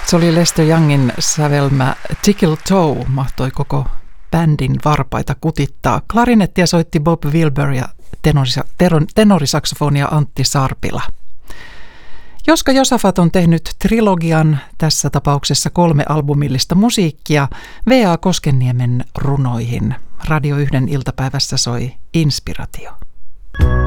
Se oli Lester Youngin sävelmä Tickle Toe, mahtoi koko bändin varpaita kutittaa. Klarinettia soitti Bob Wilber ja tenorisaksofonia Antti Sarpila. Joska Josafat on tehnyt trilogian, tässä tapauksessa 3 albumillista musiikkia, V.A. Koskenniemen runoihin. Radio 1 iltapäivässä soi Inspiratio.